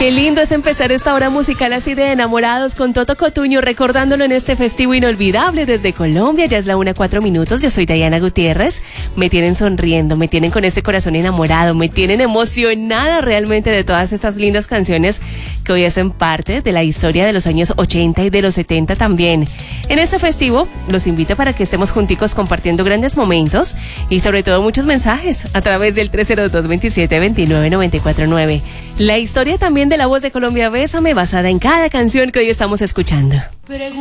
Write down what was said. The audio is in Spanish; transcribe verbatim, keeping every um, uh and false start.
Qué lindo es empezar esta hora musical así de enamorados con Toto Cotugno, recordándolo en este festivo inolvidable desde Colombia. Ya es la una, cuatro minutos. Yo soy Diana Gutiérrez. Me tienen sonriendo, me tienen con ese corazón enamorado, me tienen emocionada realmente de todas estas lindas canciones que hoy hacen parte de la historia de los años ochenta y de los setenta también. En este festivo los invito para que estemos junticos compartiendo grandes momentos y sobre todo muchos mensajes a través del tres cero dos, veintisiete, veintinueve, noventa y cuatro nueve. La historia también de La Voz de Colombia, Bésame, basada en cada canción que hoy estamos escuchando.